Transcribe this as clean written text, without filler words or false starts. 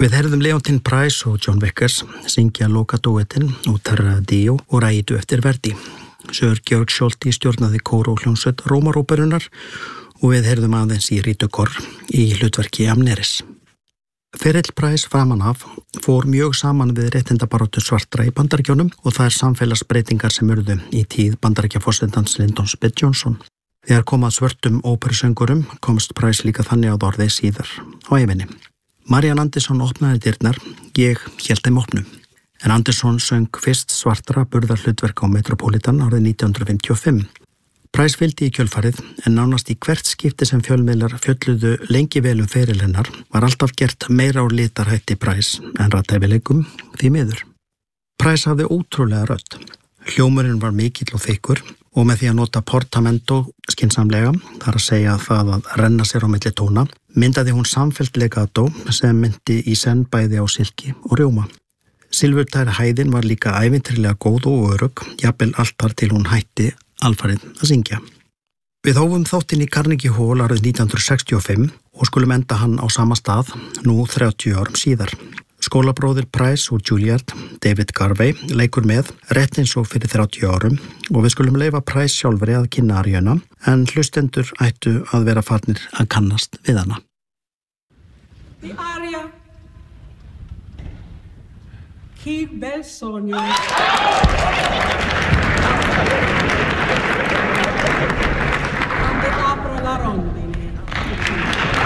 Við heyrðum Leontyne Price og John Vickers syngja lokadúettinn út Terra Dio og Rædu eftir Verdi. Sir Georg Scholti stjórnaði kór og hljómsveit Rómaróperunnar og við heyrðum aðeins í Rita Cor í hlutverki Amneris. Ferill Price framan af fór mjög saman við réttindabaráttu svartra í Bandaríkjunum og það samfélagsbreytingar sem urðu í tíð Bandaríkjaforsetans Lyndon B. Johnson. Þegar kom að svörtum óperusöngurum komst Price líka þannig að orði síðar á ævinni. Marian Anderson opnaði dyrnar, ég hélt þeim opnum. En Anderson söng fyrst svartra burðarhlutverk á Metropolitan árið 1955. Price fylgdi í kjölfarið en nánast í hvert skipti sem fjölmiðlar fjölluðu lengi vel feril hennar var alltaf gert meira úr litarhætti Price en rathæfileikum því miður. Price hafði ótrúlega rödd. Hljómurinn var mikill og þykkur og með því að nota portamento skynsamlega, þar að segja það að renna sér á milli tóna, myndaði hún samfellt legato sem myndi í senn bæði á silki og rjóma. Silfurtæra hæðin var líka ævintýrlega góð og örugg, jafnvel allt þar til hún hætti alfarið að syngja. Við hófum þáttinn í Carnegie Hall árið 1965 og skulum enda hann á sama stað nú 30 árum síðar. Skólabróðir Price og Juilliard, David Garvey, leikur með rétt eins og fyrir 30 árum og við skulum leyfa Price sjálfri að kynna aríuna en hlustendur ættu að vera farnir að kannast við hana. The aria Chi bel sogno Quando apro la rondine